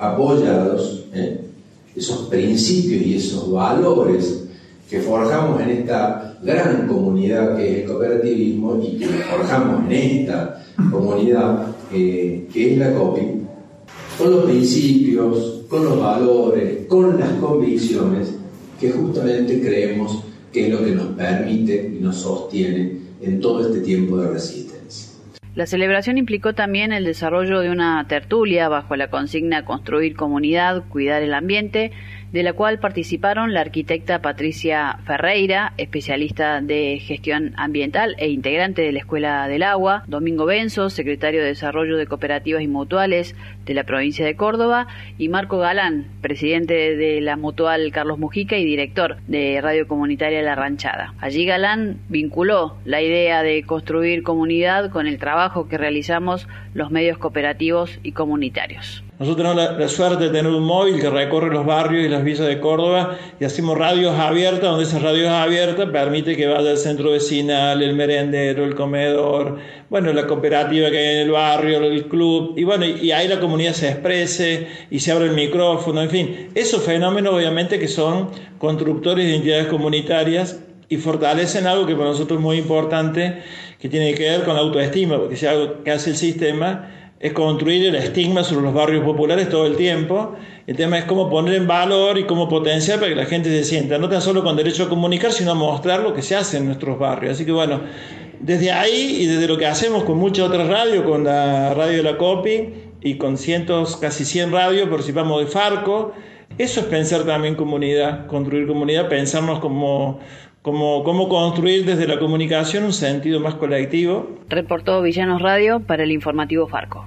apoyados, esos principios y esos valores que forjamos en esta gran comunidad que es el cooperativismo y que forjamos en esta comunidad que es la COPI, con los principios, con los valores, con las convicciones que justamente creemos que es lo que nos permite y nos sostiene en todo este tiempo de resistencia. La celebración implicó también el desarrollo de una tertulia bajo la consigna Construir comunidad, cuidar el ambiente, de la cual participaron la arquitecta Patricia Ferreira, especialista de gestión ambiental e integrante de la Escuela del Agua, Domingo Benzo, secretario de Desarrollo de Cooperativas y Mutuales de la provincia de Córdoba, y Marco Galán, presidente de la Mutual Carlos Mujica y director de Radio Comunitaria La Ranchada. Allí Galán vinculó la idea de construir comunidad con el trabajo que realizamos los medios cooperativos y comunitarios. Nosotros tenemos la suerte de tener un móvil que recorre los barrios y las villas de Córdoba y hacemos radios abiertas, donde esas radios abiertas permite que vaya el centro vecinal, el merendero, el comedor, la cooperativa que hay en el barrio, el club, y ahí la comunidad se exprese y se abre el micrófono, en fin. Esos fenómenos obviamente que son constructores de identidades comunitarias y fortalecen algo que para nosotros es muy importante, que tiene que ver con la autoestima, porque si algo que hace el sistema es construir el estigma sobre los barrios populares todo el tiempo. El tema es cómo poner en valor y cómo potenciar para que la gente se sienta, no tan solo con derecho a comunicar, sino a mostrar lo que se hace en nuestros barrios. Así que desde ahí y desde lo que hacemos con muchas otras radios, con la radio de la COPI y con casi 100 radios, participamos de Farco, eso es pensar también comunidad, construir comunidad, pensarnos cómo construir desde la comunicación un sentido más colectivo. Reportó Villanos Radio para el informativo Farco.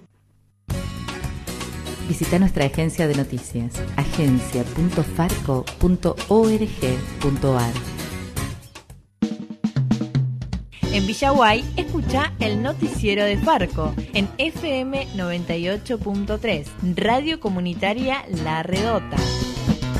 Visita nuestra agencia de noticias, agencia.farco.org.ar. En Villaguay, escucha el noticiero de Farco en FM 98.3, Radio Comunitaria La Redota.